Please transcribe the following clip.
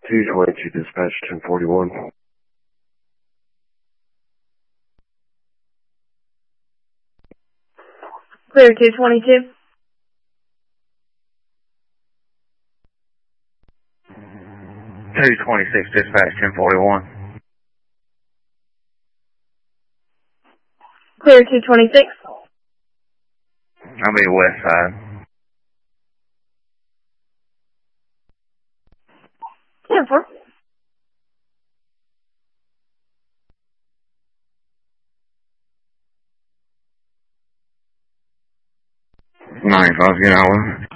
222 dispatch 1041. Clear 222. 226 dispatch 1041. Clear 226. I'll be west side. 10-4. Nine 5, you know.